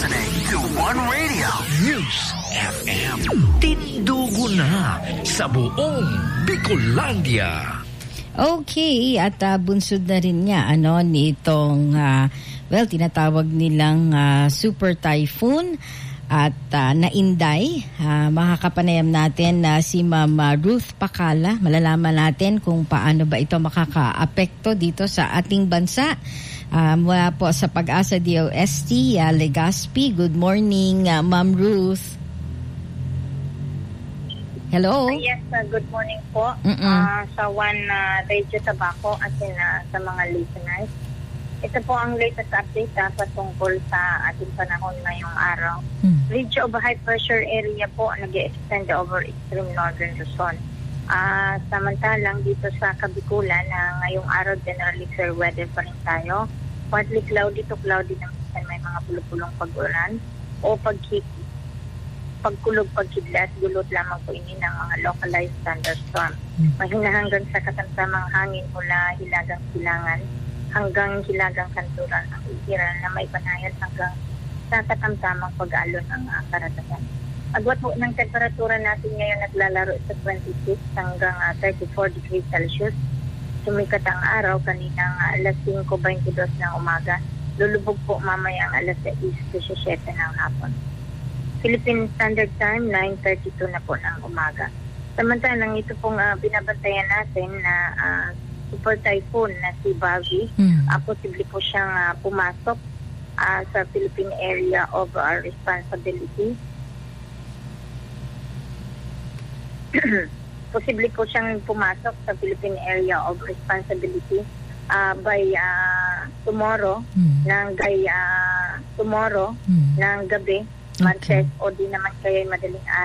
listening to One Radio News FM. Tindugo na sa buong Bicolandia. Okay, at bunsod na rin niya nitong tinatawag nilang super typhoon at nainday. Makakapanayam natin si Ma'am Ruth Pacala. Malalaman natin kung paano ba ito makaka-apekto dito sa ating bansa. Mula po sa Pag-asa DOST, Legazpi. Good morning, Ma'am Ruth. Hello? Yes, good morning po sa One Radio Tabaco at sa mga listeners. Ito po ang latest update patungkol sa ating panahon ngayong araw. Ridge of high pressure area po nag-extend over extreme northern Luzon. Samantalang dito sa Kabikulan, ngayong araw generally fair weather pa rin tayo. Partly cloudy to cloudy na may mga pulupulong pag-ulan o pagkulog-pagkidlat, gulot lamang po ini ng mga localized thunderstorm. Mahina hanggang sa katamtamang hangin mula Hilagang Silangan hanggang Hilagang Kanturan ang ihiran na may banayad hanggang sa katamtamang pag-alon ng karagatan. Agwat po ng temperatura natin ngayon naglalaro sa 26 hanggang 34 degrees Celsius. Sumikat ang araw kaninang alas 5:22 ng umaga. Lulubog po mamayang alas 6:17 ng hapon. Philippine Standard Time, 9:32 na po ng umaga. Samantalang ito pong binabantayan natin na super typhoon na si Bavi, posible po siyang pumasok sa Philippine Area of Responsibility. Posible po siyang pumasok sa Philippine Area of Responsibility by tomorrow ng gabi, Martes o di naman kaya madaling araw.